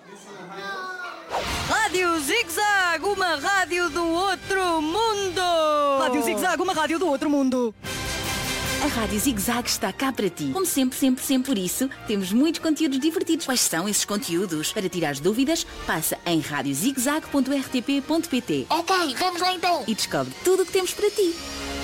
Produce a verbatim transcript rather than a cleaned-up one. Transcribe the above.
Rádio Zig Zag, uma rádio do outro mundo! Rádio Zig Zag, uma rádio do outro mundo! A Rádio Zig Zag está cá para ti. Como sempre, sempre, sempre. Por isso, temos muitos conteúdos divertidos. Quais são esses conteúdos? Para tirar as dúvidas, passa em rádio zig zag ponto r t p ponto p t. Ok, vamos lá então. E descobre tudo o que temos para ti.